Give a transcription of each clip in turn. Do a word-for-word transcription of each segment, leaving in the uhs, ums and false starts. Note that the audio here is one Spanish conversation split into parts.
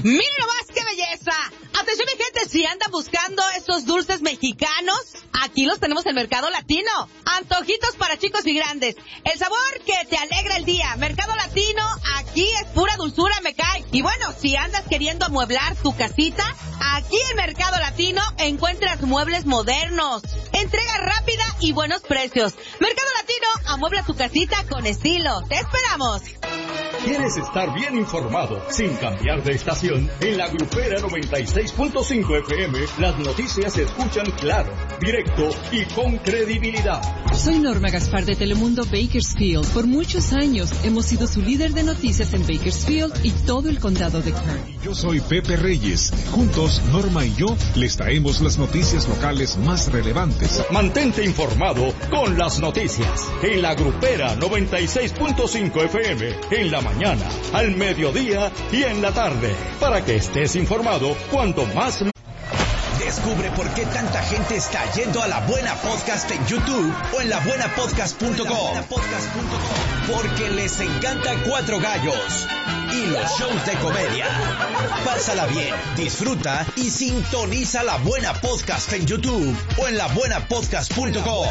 ¡Miren nomás qué belleza! Atención, mi gente, si andan buscando estos dulces mexicanos, aquí los tenemos en Mercado Latino. Antojitos para chicos y grandes. El sabor que te alegra el día. Mercado Latino, aquí es pura dulzura, me cae. Y bueno, si andas queriendo amueblar tu casita, aquí en Mercado Latino encuentras muebles modernos, entrega rápida y buenos precios. Mercado Latino, amuebla tu casita con estilo. ¡Te esperamos! ¿Quieres estar bien informado sin cambiar de estación? En la Grupera noventa y seis punto cinco F M, las noticias se escuchan claro, directo y con credibilidad. Soy Norma Gaspar de Telemundo Bakersfield. Por muchos años hemos sido su líder de noticias en Bakersfield y todo el condado de Kern. Y yo soy Pepe Reyes. Juntos, Norma y yo les traemos las noticias locales más relevantes. Mantente informado con las noticias en la Grupera noventa y seis punto cinco F M, en la mañana, al mediodía y en la tarde, para que estés informado cuanto más. Descubre por qué tanta gente está yendo a La Buena Podcast en YouTube o en la buena podcast punto com. Porque les encanta Cuatro Gallos y los shows de comedia. Pásala bien, disfruta y sintoniza La Buena Podcast en YouTube o en la buena podcast punto com.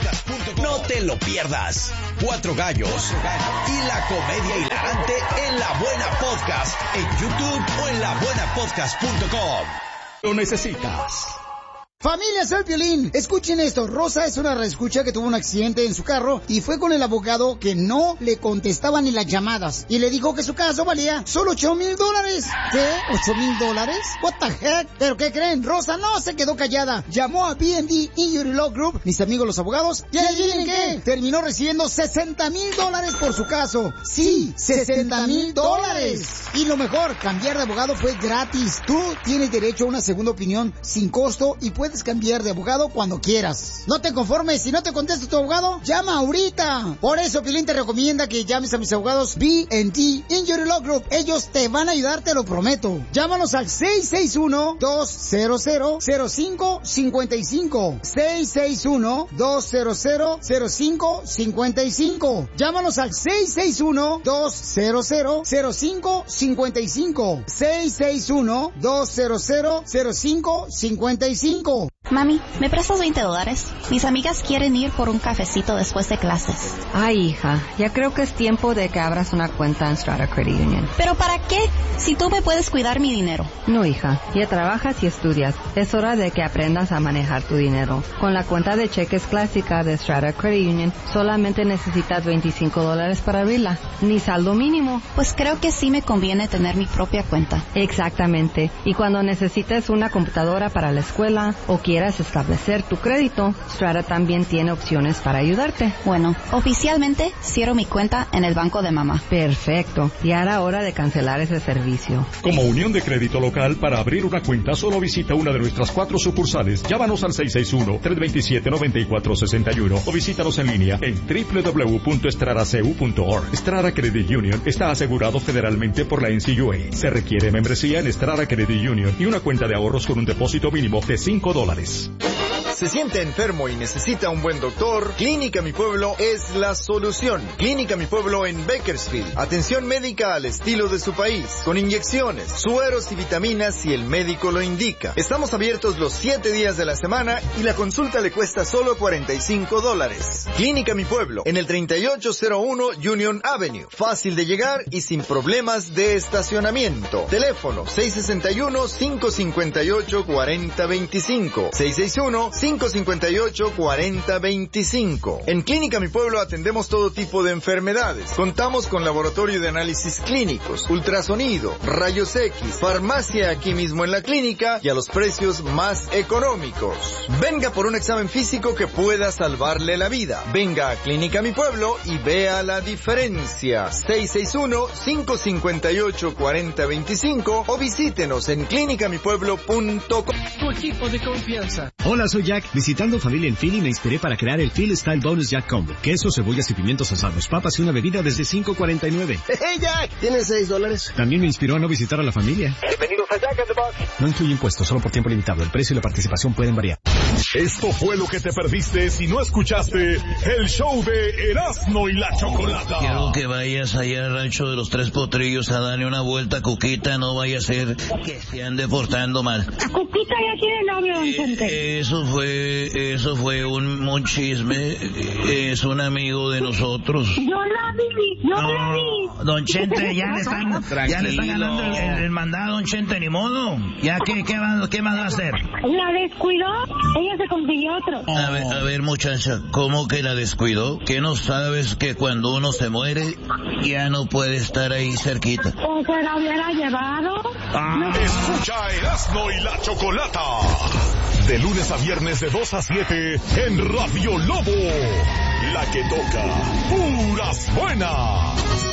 No te lo pierdas. Cuatro Gallos y la comedia hilarante en La Buena Podcast en YouTube o en la buena podcast punto com. Lo necesitas. Familia, soy Piolín. Escuchen esto. Rosa es una reescucha que tuvo un accidente en su carro y fue con el abogado que no le contestaba ni las llamadas. Y le dijo que su caso valía solo ocho mil dólares. ¿Qué? ¿Ocho mil dólares? What the heck? ¿Pero qué creen? Rosa no se quedó callada. Llamó a B and D Injury Law Group, mis amigos los abogados, y adivinen qué. Terminó recibiendo sesenta mil dólares por su caso. Sí, sesenta mil dólares. Y lo mejor, cambiar de abogado fue gratis. Tú tienes derecho a una segunda opinión sin costo y puedes cambiar de abogado cuando quieras. No te conformes, si no te contesta tu abogado, llama ahorita. Por eso Pilín te recomienda que llames a mis abogados B and D Injury Law Group. Ellos te van a ayudar, te lo prometo. Llámanos al seis seis uno, dos cero cero, cero cinco cinco cinco. seis seis uno, dos cero cero, cero cinco cinco cinco. Llámanos al seis seis uno, dos cero cero, cero cinco cinco cinco. seis seis uno, dos cero cero, cero cinco cinco cinco. Mami, ¿me prestas veinte dólares? Mis amigas quieren ir por un cafecito después de clases. Ay, hija, ya creo que es tiempo de que abras una cuenta en Strata Credit Union. ¿Pero para qué? Si tú me puedes cuidar mi dinero. No, hija, ya trabajas y estudias. Es hora de que aprendas a manejar tu dinero. Con la cuenta de cheques clásica de Strata Credit Union, solamente necesitas veinticinco dólares para abrirla. Ni saldo mínimo. Pues creo que sí me conviene tener mi propia cuenta. Exactamente. Y cuando necesites una computadora para la escuela o quieras establecer tu crédito, Strata también tiene opciones para ayudarte. Bueno, oficialmente cierro mi cuenta en el banco de mamá. Perfecto. Ya era hora de cancelar ese servicio. Como Unión de Crédito Local, para abrir una cuenta solo visita una de nuestras cuatro sucursales. Llámanos al seis seis uno, tres dos siete, nueve cuatro seis uno o visítanos en línea en doble u doble u doble u punto strata c u punto org. Strata Credit Union está asegurado federalmente por la N C U A. Se requiere membresía en Strata Credit Union y una cuenta de ahorros con un depósito mínimo de cinco dólares. ¿Se siente enfermo y necesita un buen doctor? Clínica Mi Pueblo es la solución. Clínica Mi Pueblo en Bakersfield. Atención médica al estilo de su país, con inyecciones, sueros y vitaminas si el médico lo indica. Estamos abiertos los siete días de la semana y la consulta le cuesta solo cuarenta y cinco dólares. Clínica Mi Pueblo, en el treinta y ocho cero uno Union Avenue. Fácil de llegar y sin problemas de estacionamiento. Teléfono seis seis uno, cinco cinco ocho, cuatro cero dos cinco. seis seis uno, cinco cinco ocho, cuatro cero dos cinco. En Clínica Mi Pueblo atendemos todo tipo de enfermedades. Contamos con laboratorio de análisis clínicos, ultrasonido, rayos X, farmacia aquí mismo en la clínica y a los precios más económicos. Venga por un examen físico que pueda salvarle la vida. Venga a Clínica Mi Pueblo y vea la diferencia. seis seis uno, cinco cinco ocho, cuatro cero dos cinco o visítenos en clínica mi pueblo punto com. Tu equipo de confianza. Hola, soy Jack. Visitando familia en Philly me inspiré para crear el Philly Style Bonus Jack Combo. Queso, cebollas y pimientos asados, papas y una bebida desde cinco cuarenta y nueve. ¡Hey, Jack! ¿Tienes seis dólares? También me inspiró a no visitar a la familia. Bienvenidos a Jack in the Box. No incluye impuestos, solo por tiempo limitado. El precio y la participación pueden variar. Esto fue lo que te perdiste si no escuchaste el show de Erasmo y la Chocolata. Quiero que vayas allá al rancho de los Tres Potrillos a darle una vuelta a Cuquita, no vaya a ser que se ande portando mal. Cuquita ya tiene novio, don Chente. Eh, eso fue, eso fue un, un chisme, es un amigo de nosotros. Yo la vi, yo no, la vi. Don Chente, ya le están, ya le están ganando el, el, el mandado, don Chente, ni modo. Ya, ¿qué, qué, va, qué más va a hacer? La descuidó, ella se consiguió otro. A ver, a ver, muchacha, ¿cómo que la descuidó? ¿Qué no sabes que cuando uno se muere ya no puede estar ahí cerquita? ¿O se la hubiera llevado? Ah, no. Escucha Erasmo y la Chocolata. De lunes a viernes de dos a siete en Radio Lobo. La que toca puras buenas.